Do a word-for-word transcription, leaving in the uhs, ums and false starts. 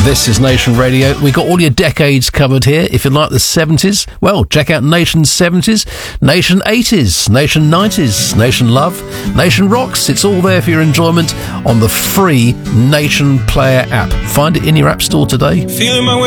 This is Nation Radio. We got all your decades covered here. If you like the seventies, well, check out Nation seventies, Nation eighties, Nation nineties, Nation Love, Nation Rocks. It's all there for your enjoyment on the free Nation Player app. Find it in your app store today. Feeling my way